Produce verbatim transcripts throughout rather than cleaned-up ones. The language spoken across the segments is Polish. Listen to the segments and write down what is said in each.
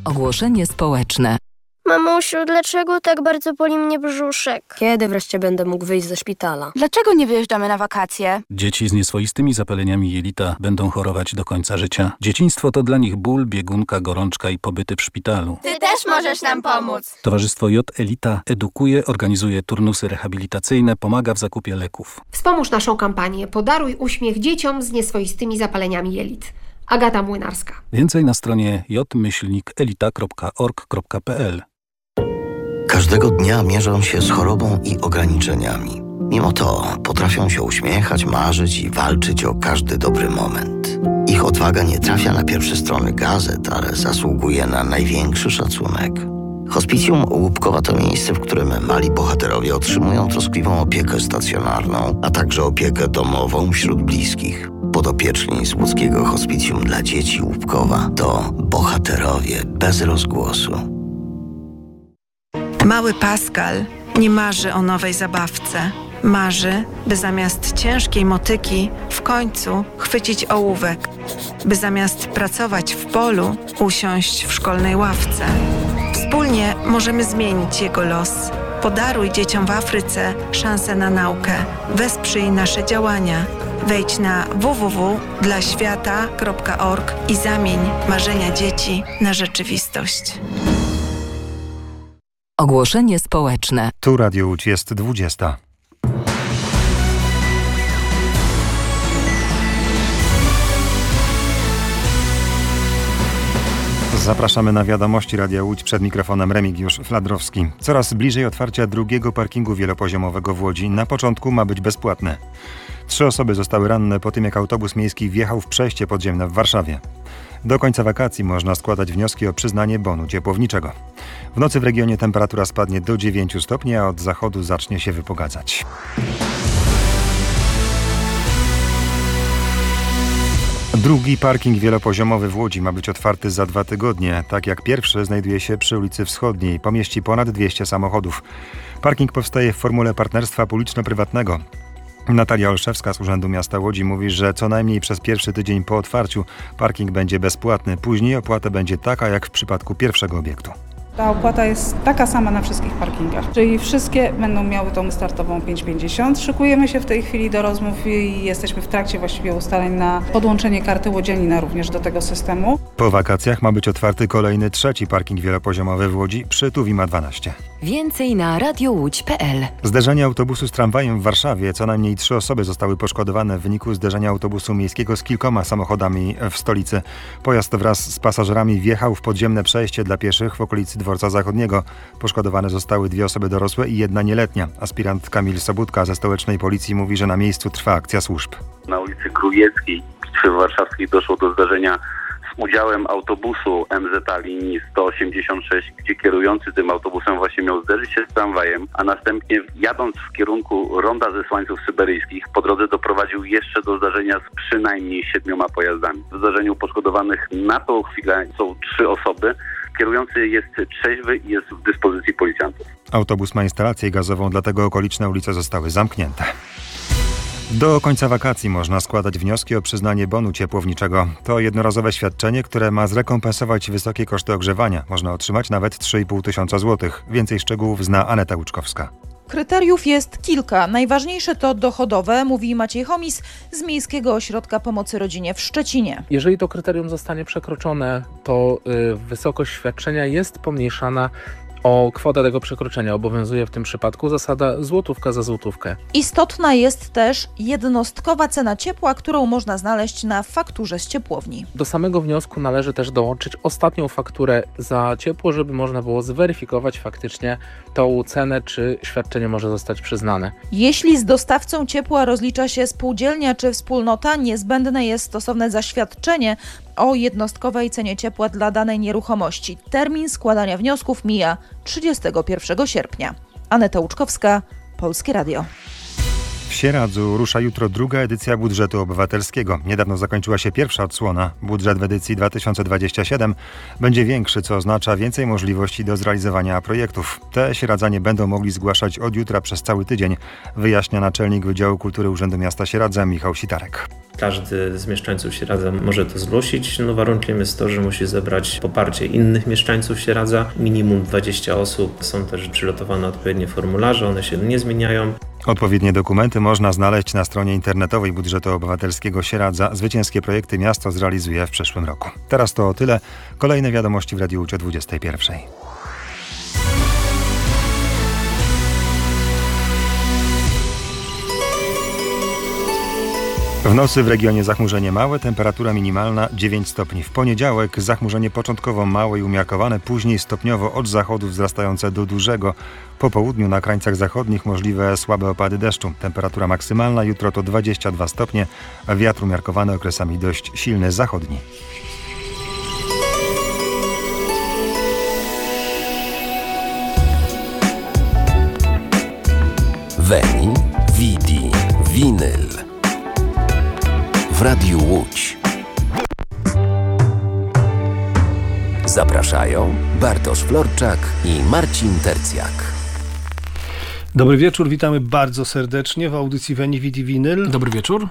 Ogłoszenie społeczne. Mamusiu, dlaczego tak bardzo boli mnie brzuszek? Kiedy wreszcie będę mógł wyjść ze szpitala? Dlaczego nie wyjeżdżamy na wakacje? Dzieci z nieswoistymi zapaleniami jelita będą chorować do końca życia. Dzieciństwo to dla nich ból, biegunka, gorączka i pobyty w szpitalu. Ty też możesz nam pomóc. Towarzystwo J Elita edukuje, organizuje turnusy rehabilitacyjne, pomaga w zakupie leków. Wspomóż naszą kampanię Podaruj uśmiech dzieciom z nieswoistymi zapaleniami jelit. Agata Młynarska. Więcej na stronie j myślnik elita kropka org kropka p l. Każdego dnia mierzą się z chorobą i ograniczeniami. Mimo to potrafią się uśmiechać, marzyć i walczyć o każdy dobry moment. Ich odwaga nie trafia na pierwsze strony gazet, ale zasługuje na największy szacunek. Hospicjum Łupkowa to miejsce, w którym mali bohaterowie otrzymują troskliwą opiekę stacjonarną, a także opiekę domową wśród bliskich. Podopieczni z łódzkiego Hospicjum dla Dzieci Łupkowa to bohaterowie bez rozgłosu. Mały Pascal nie marzy o nowej zabawce. Marzy, by zamiast ciężkiej motyki w końcu chwycić ołówek. By zamiast pracować w polu usiąść w szkolnej ławce. Wspólnie możemy zmienić jego los. Podaruj dzieciom w Afryce szansę na naukę. Wesprzyj nasze działania. Wejdź na w w w kropka dla świata kropka org i zamień marzenia dzieci na rzeczywistość. Ogłoszenie społeczne. Tu Radio Łódź jest dwudziesta. Zapraszamy na wiadomości Radia Łódź, przed mikrofonem Remigiusz Fladrowski. Coraz bliżej otwarcia drugiego parkingu wielopoziomowego w Łodzi. Na początku ma być bezpłatny. Trzy osoby zostały ranne po tym, jak autobus miejski wjechał w przejście podziemne w Warszawie. Do końca wakacji można składać wnioski o przyznanie bonu ciepłowniczego. W nocy w regionie temperatura spadnie do dziewięciu stopni, a od zachodu zacznie się wypogadzać. Drugi parking wielopoziomowy w Łodzi ma być otwarty za dwa tygodnie. Tak jak pierwszy znajduje się przy ulicy Wschodniej. Pomieści ponad dwieście samochodów. Parking powstaje w formule partnerstwa publiczno-prywatnego. Natalia Olszewska z Urzędu Miasta Łodzi mówi, że co najmniej przez pierwszy tydzień po otwarciu parking będzie bezpłatny. Później opłata będzie taka jak w przypadku pierwszego obiektu. Ta opłata jest taka sama na wszystkich parkingach, czyli wszystkie będą miały tą startową pięć pięćdziesiąt. Szykujemy się w tej chwili do rozmów i jesteśmy w trakcie właściwie ustaleń na podłączenie karty łodzianina również do tego systemu. Po wakacjach ma być otwarty kolejny trzeci parking wielopoziomowy w Łodzi przy Tuwima dwanaście. Więcej na radiowódź kropka p l. Zderzenie autobusu z tramwajem w Warszawie. Co najmniej trzy osoby zostały poszkodowane w wyniku zderzenia autobusu miejskiego z kilkoma samochodami w stolicy. Pojazd wraz z pasażerami wjechał w podziemne przejście dla pieszych w okolicy Dworca Zachodniego. Poszkodowane zostały dwie osoby dorosłe i jedna nieletnia. Aspirant Kamil Sobudka ze stołecznej policji mówi, że na miejscu trwa akcja służb. Na ulicy Grujeckiej w Warszawskiej doszło do zdarzenia z udziałem autobusu M Z A linii sto osiemdziesiąt sześć, gdzie kierujący tym autobusem właśnie miał zderzyć się z tramwajem, a następnie jadąc w kierunku ronda Zesłańców Syberyjskich po drodze doprowadził jeszcze do zdarzenia z przynajmniej siedmioma pojazdami. W zdarzeniu poszkodowanych na tą chwilę są trzy osoby. Kierujący jest trzeźwy i jest w dyspozycji policjantów. Autobus ma instalację gazową, dlatego okoliczne ulice zostały zamknięte. Do końca wakacji można składać wnioski o przyznanie bonu ciepłowniczego. To jednorazowe świadczenie, które ma zrekompensować wysokie koszty ogrzewania. Można otrzymać nawet trzy i pół tysiąca złotych. Więcej szczegółów zna Aneta Łuczkowska. Kryteriów jest kilka. Najważniejsze to dochodowe, mówi Maciej Chomis z Miejskiego Ośrodka Pomocy Rodzinie w Szczecinie. Jeżeli to kryterium zostanie przekroczone, to y, wysokość świadczenia jest pomniejszana o kwotę tego przekroczenia. Obowiązuje w tym przypadku zasada złotówka za złotówkę. Istotna jest też jednostkowa cena ciepła, którą można znaleźć na fakturze z ciepłowni. Do samego wniosku należy też dołączyć ostatnią fakturę za ciepło, żeby można było zweryfikować faktycznie tą cenę, czy świadczenie może zostać przyznane. Jeśli z dostawcą ciepła rozlicza się spółdzielnia czy wspólnota, niezbędne jest stosowne zaświadczenie o jednostkowej cenie ciepła dla danej nieruchomości. Termin składania wniosków mija trzydziestego pierwszego sierpnia. Aneta Łuczkowska, Polskie Radio. W Sieradzu rusza jutro druga edycja budżetu obywatelskiego. Niedawno zakończyła się pierwsza odsłona. Budżet w edycji dwa tysiące dwudziestej siódmej będzie większy, co oznacza więcej możliwości do zrealizowania projektów. Te sieradzanie będą mogli zgłaszać od jutra przez cały tydzień, wyjaśnia naczelnik Wydziału Kultury Urzędu Miasta Sieradza Michał Sitarek. Każdy z mieszkańców Sieradza może to zgłosić. No warunkiem jest to, że musi zebrać poparcie innych mieszkańców Sieradza. Minimum dwadzieścia osób. Są też przygotowane odpowiednie formularze, one się nie zmieniają. Odpowiednie dokumenty można znaleźć na stronie internetowej Budżetu Obywatelskiego Sieradza. Zwycięskie projekty miasto zrealizuje w przyszłym roku. Teraz to tyle. Kolejne wiadomości w Radiu Łódź o dwudziestej pierwszej. W nocy w regionie zachmurzenie małe, temperatura minimalna dziewięć stopni. W poniedziałek zachmurzenie początkowo małe i umiarkowane, później stopniowo od zachodu wzrastające do dużego. Po południu na krańcach zachodnich możliwe słabe opady deszczu. Temperatura maksymalna jutro to dwadzieścia dwa stopnie, a wiatr umiarkowany okresami dość silny zachodni. Veni, Vidi, Vinyl. W Radiu Łódź. Zapraszają Bartosz Florczak i Marcin Tercjak. Dobry wieczór, witamy bardzo serdecznie w audycji Veni, Vidi, Vinyl. Dobry wieczór.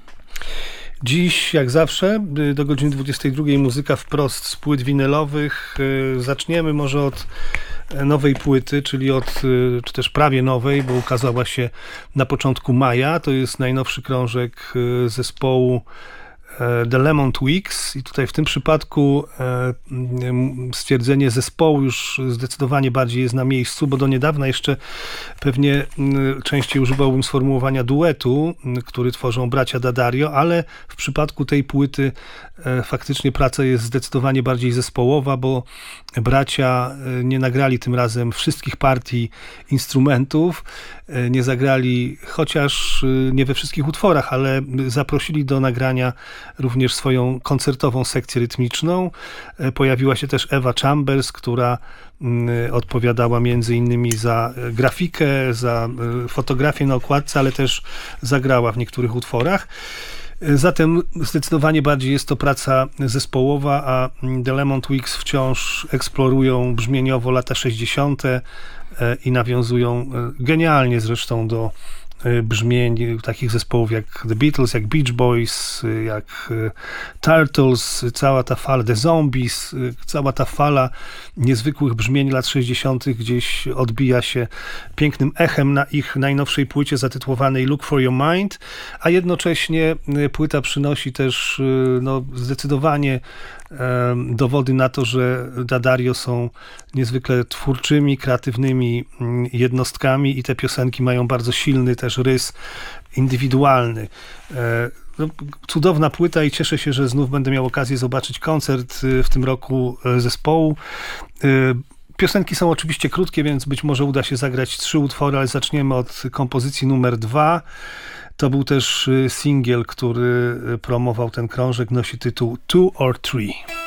Dziś, jak zawsze, do godziny dwudziestej drugiej muzyka wprost z płyt winylowych. Zaczniemy może od nowej płyty, czyli od, czy też prawie nowej, bo ukazała się na początku maja. To jest najnowszy krążek zespołu The Lemon Twigs i tutaj w tym przypadku stwierdzenie zespołu już zdecydowanie bardziej jest na miejscu, bo do niedawna jeszcze pewnie częściej używałbym sformułowania duetu, który tworzą bracia D'Addario, ale w przypadku tej płyty faktycznie praca jest zdecydowanie bardziej zespołowa, bo bracia nie nagrali tym razem wszystkich partii instrumentów, nie zagrali, chociaż nie we wszystkich utworach, ale zaprosili do nagrania również swoją koncertową sekcję rytmiczną. Pojawiła się też Ewa Chambers, która odpowiadała między innymi za grafikę, za fotografię na okładce, ale też zagrała w niektórych utworach. Zatem zdecydowanie bardziej jest to praca zespołowa, a The Lemon Twigs wciąż eksplorują brzmieniowo lata sześćdziesiąte i nawiązują genialnie zresztą do brzmień takich zespołów jak The Beatles, jak Beach Boys, jak Turtles, cała ta fala The Zombies, cała ta fala niezwykłych brzmień lat sześćdziesiątych gdzieś odbija się pięknym echem na ich najnowszej płycie zatytułowanej Look for Your Mind, a jednocześnie płyta przynosi też no, zdecydowanie dowody na to, że D'Addario są niezwykle twórczymi, kreatywnymi jednostkami i te piosenki mają bardzo silny też rys indywidualny. No, cudowna płyta i cieszę się, że znów będę miał okazję zobaczyć koncert w tym roku zespołu. Piosenki są oczywiście krótkie, więc być może uda się zagrać trzy utwory, ale zaczniemy od kompozycji numer dwa. To był też singiel, który promował ten krążek, nosi tytuł Two or Three.